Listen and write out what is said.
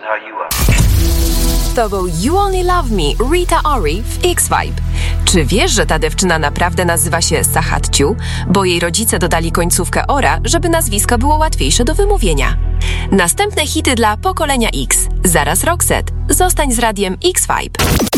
how you are. To był You Only Love Me, Rita Ora w X-Vibe. Czy wiesz, że ta dziewczyna naprawdę nazywa się Sahatciu, bo jej rodzice dodali końcówkę Ora, żeby nazwisko było łatwiejsze do wymówienia? Następne hity dla pokolenia X. Zaraz Roxette. Zostań z radiem X-Vibe.